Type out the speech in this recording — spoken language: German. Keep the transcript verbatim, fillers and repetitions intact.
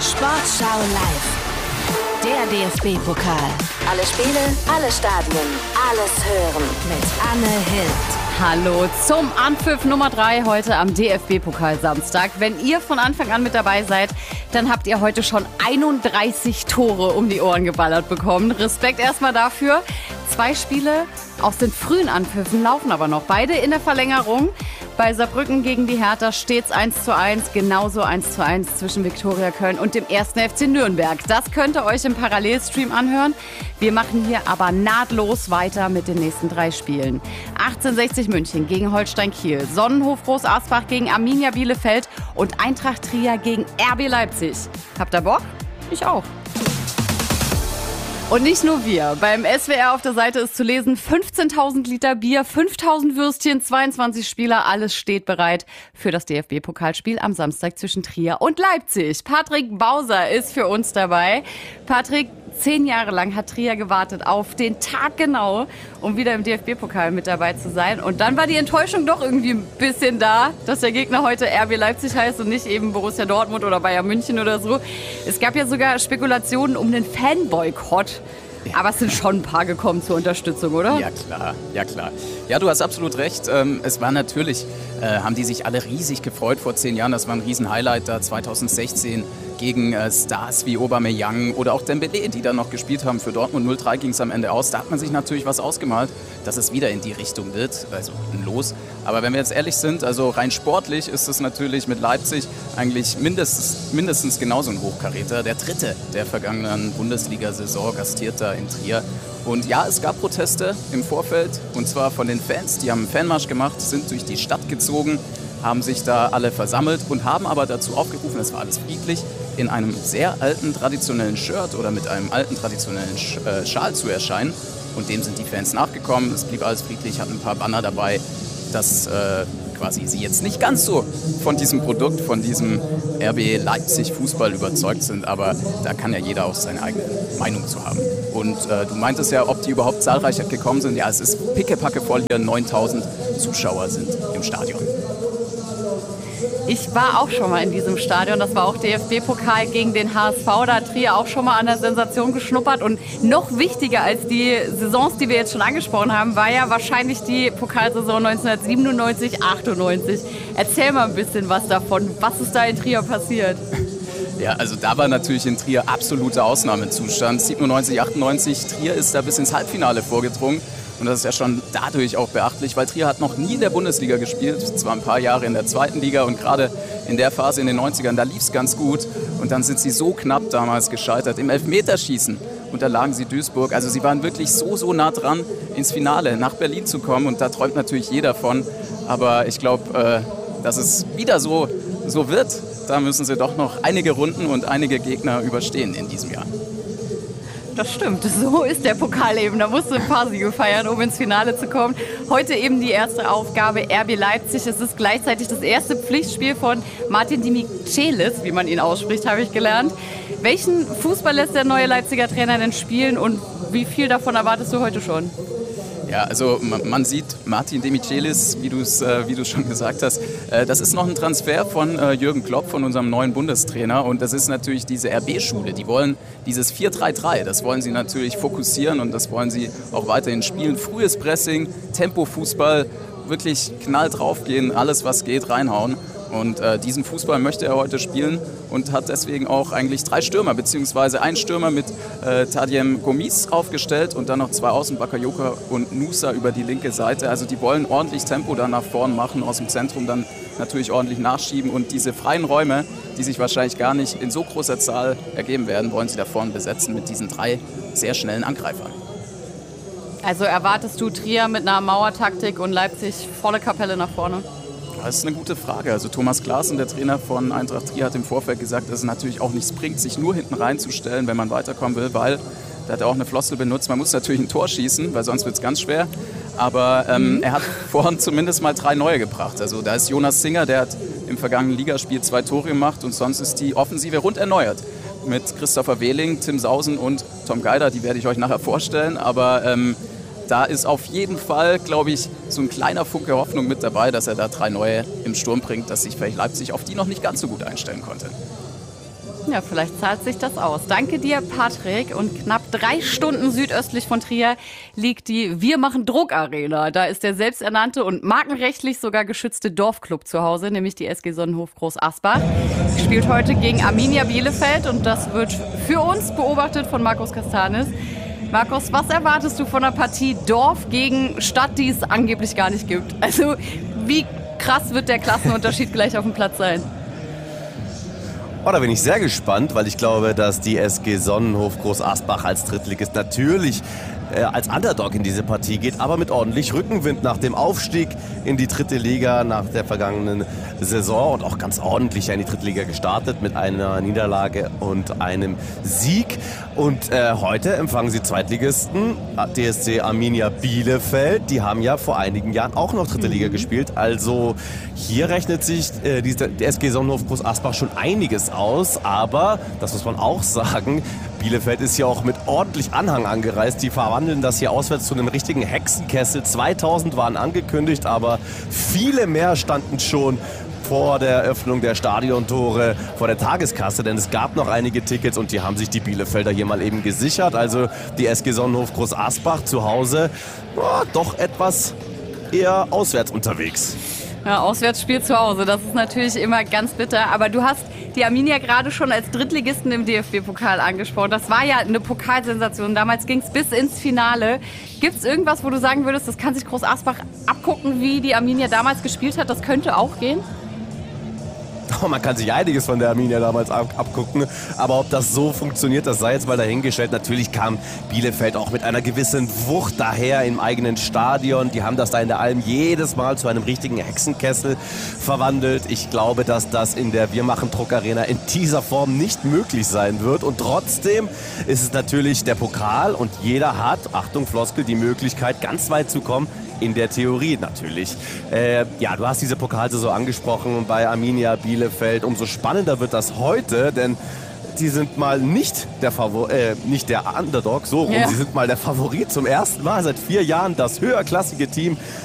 Sportschau live. Der D F B-Pokal. Alle Spiele, alle Stadien, alles hören mit Anne Hild. Hallo zum Anpfiff Nummer drei heute am D F B-Pokal Samstag. Wenn ihr von Anfang an mit dabei seid, dann habt ihr heute schon einunddreißig Tore um die Ohren geballert bekommen. Respekt erstmal dafür. Zwei Spiele aus den frühen Anpfiffen laufen aber noch. Beide in der Verlängerung. Bei Saarbrücken gegen die Hertha steht es eins zu eins, genauso eins zu eins zwischen Viktoria Köln und dem ersten F C Nürnberg. Das könnt ihr euch im Parallelstream anhören. Wir machen hier aber nahtlos weiter mit den nächsten drei Spielen. achtzehnhundertsechzig München gegen Holstein Kiel, Sonnenhof Groß Asbach gegen Arminia Bielefeld und Eintracht Trier gegen R B Leipzig. Habt ihr Bock? Ich auch. Und nicht nur wir. Beim S W R auf der Seite ist zu lesen, fünfzehntausend Liter Bier, fünftausend Würstchen, zweiundzwanzig Spieler. Alles steht bereit für das D F B-Pokalspiel am Samstag zwischen Trier und Leipzig. Patrick Bauser ist für uns dabei. Patrick, zehn Jahre lang hat Trier gewartet auf den Tag genau, um wieder im D F B-Pokal mit dabei zu sein. Und dann war die Enttäuschung doch irgendwie ein bisschen da, dass der Gegner heute R B Leipzig heißt und nicht eben Borussia Dortmund oder Bayern München oder so. Es gab ja sogar Spekulationen um den Fanboykott. Aber es sind schon ein paar gekommen zur Unterstützung, oder? Ja, klar. Ja, klar. Ja, du hast absolut recht. Es war natürlich, äh, haben die sich alle riesig gefreut vor zehn Jahren. Das war ein Riesen-Highlight da zweitausendsechzehn gegen äh, Stars wie Aubameyang oder auch Dembélé, die dann noch gespielt haben. Für Dortmund null drei ging es am Ende aus. Da hat man sich natürlich was ausgemalt, dass es wieder in die Richtung wird, also ein Los. Aber wenn wir jetzt ehrlich sind, also rein sportlich ist es natürlich mit Leipzig eigentlich mindestens, mindestens genauso ein Hochkaräter. Der dritte der vergangenen Bundesliga-Saison gastiert da in Trier. Und ja, es gab Proteste im Vorfeld, und zwar von den Fans. Die haben einen Fanmarsch gemacht, sind durch die Stadt gezogen, haben sich da alle versammelt und haben aber dazu aufgerufen, es war alles friedlich, in einem sehr alten traditionellen Shirt oder mit einem alten traditionellen Schal zu erscheinen. Und dem sind die Fans nachgekommen. Es blieb alles friedlich, hatten ein paar Banner dabei, dass äh, quasi sie jetzt nicht ganz so von diesem Produkt, von diesem R B Leipzig Fußball überzeugt sind. Aber da kann ja jeder auch seine eigene Meinung zu haben. Und äh, du meintest ja, ob die überhaupt zahlreich gekommen sind. Ja, es ist pickepacke voll hier, neuntausend Zuschauer sind im Stadion. Ich war auch schon mal in diesem Stadion, das war auch D F B-Pokal gegen den H S V, da hat Trier auch schon mal an der Sensation geschnuppert. Und noch wichtiger als die Saisons, die wir jetzt schon angesprochen haben, war ja wahrscheinlich die Pokalsaison neunzehnhundertsiebenundneunzig achtundneunzig. Erzähl mal ein bisschen was davon, was ist da in Trier passiert? Ja, also da war natürlich in Trier absoluter Ausnahmezustand. siebenundneunzig, achtundneunzig, Trier ist da bis ins Halbfinale vorgedrungen. Und das ist ja schon dadurch auch beachtlich, weil Trier hat noch nie in der Bundesliga gespielt, zwar ein paar Jahre in der zweiten Liga und gerade in der Phase in den neunzigern, da lief es ganz gut. Und dann sind sie so knapp damals gescheitert. Im Elfmeterschießen unterlagen sie Duisburg. Also sie waren wirklich so, so nah dran, ins Finale nach Berlin zu kommen. Und da träumt natürlich jeder von. Aber ich glaube, äh, dass es wieder so, so wird, da müssen sie doch noch einige Runden und einige Gegner überstehen in diesem Jahr. Das stimmt, so ist der Pokal eben. Da musst du ein paar Siege feiern, um ins Finale zu kommen. Heute eben die erste Aufgabe, R B Leipzig. Es ist gleichzeitig das erste Pflichtspiel von Martin Demichelis, wie man ihn ausspricht, habe ich gelernt. Welchen Fußball lässt der neue Leipziger Trainer denn spielen und wie viel davon erwartest du heute schon? Ja, also man sieht Martin Demichelis, wie du es äh, wie du schon gesagt hast, äh, das ist noch ein Transfer von äh, Jürgen Klopp, von unserem neuen Bundestrainer, und das ist natürlich diese R B-Schule. Die wollen dieses vier drei drei, das wollen sie natürlich fokussieren und das wollen sie auch weiterhin spielen. Frühes Pressing, Tempo-Fußball, wirklich knall draufgehen, alles was geht, reinhauen. Und äh, diesen Fußball möchte er heute spielen und hat deswegen auch eigentlich drei Stürmer, beziehungsweise einen Stürmer mit äh, Tadjem Gomis aufgestellt und dann noch zwei Außen, Bakayoko und Nusa über die linke Seite. Also die wollen ordentlich Tempo dann nach vorn machen, aus dem Zentrum dann natürlich ordentlich nachschieben. Und diese freien Räume, die sich wahrscheinlich gar nicht in so großer Zahl ergeben werden, wollen sie da vorne besetzen mit diesen drei sehr schnellen Angreifern. Also erwartest du Trier mit einer Mauertaktik und Leipzig volle Kapelle nach vorne? Das ist eine gute Frage. Also Thomas Klaassen, der Trainer von Eintracht Trier, hat im Vorfeld gesagt, dass es natürlich auch nichts bringt, sich nur hinten reinzustellen, wenn man weiterkommen will, weil, da hat er auch eine Floskel benutzt, man muss natürlich ein Tor schießen, weil sonst wird es ganz schwer. Aber ähm, er hat vorhin zumindest mal drei neue gebracht. Also da ist Jonas Singer, der hat im vergangenen Ligaspiel zwei Tore gemacht und sonst ist die Offensive rund erneuert. Mit Christopher Wehling, Tim Sausen und Tom Geider, die werde ich euch nachher vorstellen, aber ähm, da ist auf jeden Fall, glaube ich, so ein kleiner Funke Hoffnung mit dabei, dass er da drei neue im Sturm bringt, dass sich vielleicht Leipzig auf die noch nicht ganz so gut einstellen konnte. Ja, vielleicht zahlt sich das aus. Danke dir, Patrick. Und knapp drei Stunden südöstlich von Trier liegt die Wir machen Druck Arena. Da ist der selbsternannte und markenrechtlich sogar geschützte Dorfclub zu Hause, nämlich die S G Sonnenhof Groß Asbach. Spielt heute gegen Arminia Bielefeld und das wird für uns beobachtet von Markus Castanis. Markus, was erwartest du von der Partie Dorf gegen Stadt, die es angeblich gar nicht gibt? Also wie krass wird der Klassenunterschied gleich auf dem Platz sein? Oh, da bin ich sehr gespannt, weil ich glaube, dass die S G Sonnenhof Groß Asbach als Drittligist natürlich äh, als Underdog in diese Partie geht, aber mit ordentlich Rückenwind nach dem Aufstieg in die dritte Liga nach der vergangenen Saison und auch ganz ordentlich in die dritte Liga gestartet mit einer Niederlage und einem Sieg. Und äh, heute empfangen sie Zweitligisten, D S C Arminia Bielefeld. Die haben ja vor einigen Jahren auch noch dritte Liga gespielt. Also hier rechnet sich äh, die, die S G Sonnenhof Groß Asbach schon einiges aus. Aber, das muss man auch sagen, Bielefeld ist ja auch mit ordentlich Anhang angereist. Die verwandeln das hier auswärts zu einem richtigen Hexenkessel. zweitausend waren angekündigt, aber viele mehr standen schon vor der Eröffnung der Stadiontore, vor der Tageskasse, denn es gab noch einige Tickets und die haben sich die Bielefelder hier mal eben gesichert. Also die S G Sonnenhof Groß Asbach zu Hause, oh, doch etwas eher auswärts unterwegs. Ja, Auswärtsspiel zu Hause, das ist natürlich immer ganz bitter. Aber du hast die Arminia gerade schon als Drittligisten im D F B-Pokal angesprochen. Das war ja eine Pokalsensation. Damals ging es bis ins Finale. Gibt es irgendwas, wo du sagen würdest, das kann sich Groß Asbach abgucken, wie die Arminia damals gespielt hat? Das könnte auch gehen? Oh, man kann sich einiges von der Arminia damals ab- abgucken, aber ob das so funktioniert, das sei jetzt mal dahingestellt. Natürlich kam Bielefeld auch mit einer gewissen Wucht daher im eigenen Stadion. Die haben das da in der Alm jedes Mal zu einem richtigen Hexenkessel verwandelt. Ich glaube, dass das in der Wir machen Druck Arena in dieser Form nicht möglich sein wird. Und trotzdem ist es natürlich der Pokal und jeder hat, Achtung Floskel, die Möglichkeit, ganz weit zu kommen. In der Theorie natürlich. Äh, ja, du hast diese Pokalsaison angesprochen bei Arminia Bielefeld. Umso spannender wird das heute, denn sie sind mal nicht der Favor- äh, nicht der Underdog, so rum. Ja. Sie sind mal der Favorit zum ersten Mal seit vier Jahren, das höherklassige Team